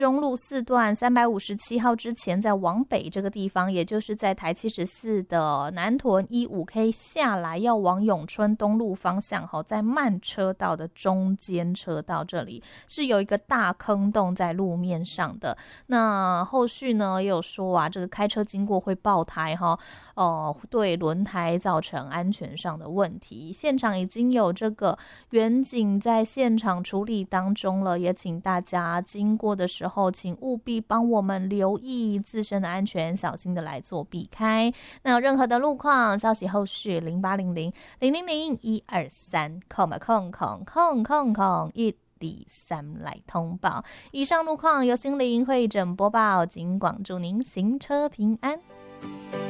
中路4段357号之前，在往北这个地方，也就是在台74的南屯15K 下来，要往永春东路方向，在慢车道的中间车道这里是有一个大坑洞在路面上的。那后续呢也有说啊，这个开车经过会爆胎对轮胎造成安全上的问题。现场已经有这个员警在现场处理当中了，也请大家经过的时候请务必帮我们留意自身的安全，小心的来做避开。那有任何的路况消息，后续0800-000-123-123来通报。以上路况由心灵会诊播报，警广祝您行车平安。